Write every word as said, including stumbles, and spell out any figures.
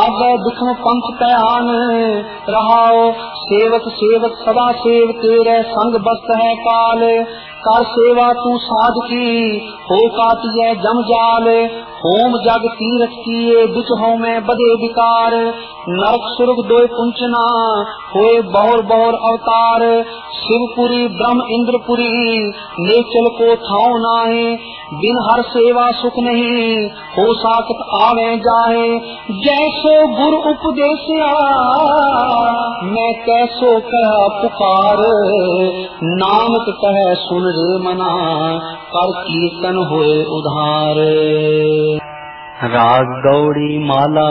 लागे दुखम पंथ कयान रहाओ। सेवक सेवक सदा सेव तेरे संग बस है काल। कर सेवा तू साध की हो काटिए जम जाल। होम जग तीरथ किए बिच हो में बदे विकार। नरक सुरग दोय पुंचना होए बहुर बहुर अवतार। शिवपुरी ब्रह्म इंद्रपुरी नेचल को थाओ नाहे। बिन हर सेवा सुख नहीं हो साकत आवे जाए। जैसो गुरु उपदेशिया मैं कैसो कह पुकार। नानक कह सुन रे मना कर कीर्तन होए उधार। राग गौड़ी माला